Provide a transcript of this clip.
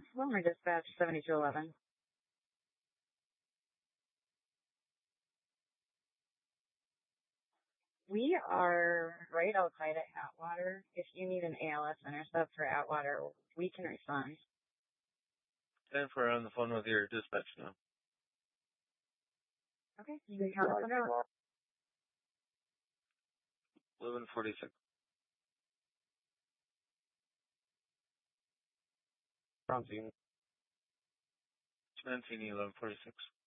Wilmer Dispatch 7211. We are right outside of Atwater. If you need an ALS intercept for Atwater, we can respond. 10-4 on the phone with your dispatch now. Okay, you can count us out. 1146. Mancini. Mancini, 1146.